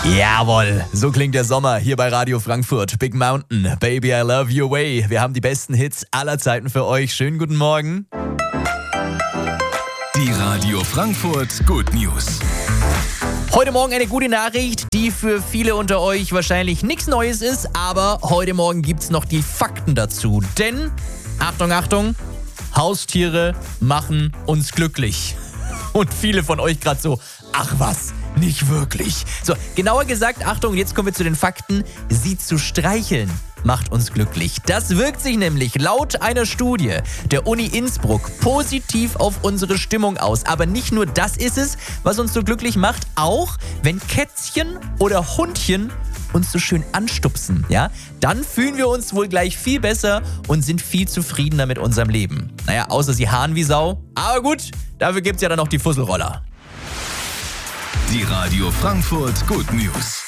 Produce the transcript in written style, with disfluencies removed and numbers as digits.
Jawohl, so klingt der Sommer hier bei Radio Frankfurt. Big Mountain, Baby I Love Your Way. Wir haben die besten Hits aller Zeiten für euch. Schönen guten Morgen. Die Radio Frankfurt Good News. Heute Morgen eine gute Nachricht, die für viele unter euch wahrscheinlich nichts Neues ist, aber heute Morgen gibt's noch die Fakten dazu. Denn, Achtung, Achtung, Haustiere machen uns glücklich. Und viele von euch gerade so, ach was, nicht wirklich. So, genauer gesagt, Achtung, jetzt kommen wir zu den Fakten. Sie zu streicheln macht uns glücklich. Das wirkt sich nämlich laut einer Studie der Uni Innsbruck positiv auf unsere Stimmung aus. Aber nicht nur das ist es, was uns so glücklich macht, auch wenn Kätzchen oder Hundchen uns so schön anstupsen, ja, dann fühlen wir uns wohl gleich viel besser und sind viel zufriedener mit unserem Leben. Naja, außer sie haaren wie Sau. Aber gut, dafür gibt's ja dann noch die Fusselroller. Die Radio Frankfurt Good News.